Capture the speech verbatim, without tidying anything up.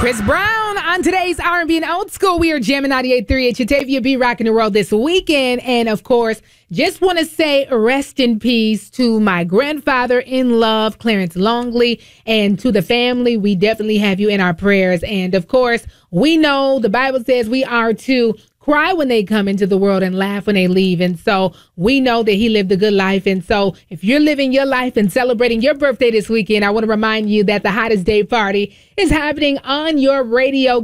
Chris Brown on today's R and B and Old School. We are jamming ninety-eight point three at Chatavia B, rocking the world this weekend. And, of course, just want to say rest in peace to my grandfather in love, Clarence Longley, and to the family. We definitely have you in our prayers. And, of course, we know the Bible says we are to cry when they come into the world and laugh when they leave. And so we know that he lived a good life. And so if you're living your life and celebrating your birthday this weekend, I want to remind you that the Hottest Day Party is happening on your radio